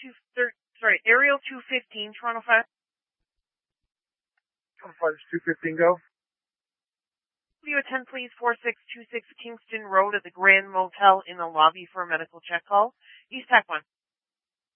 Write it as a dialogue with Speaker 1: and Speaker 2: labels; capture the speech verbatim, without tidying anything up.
Speaker 1: two thir- sorry, Aerial two fifteen, Toronto five.
Speaker 2: Toronto five, two fifteen, go.
Speaker 1: Will you attend, please, four six two six Kingston Road at the Grand Motel in the lobby for a medical check call? East Tech one.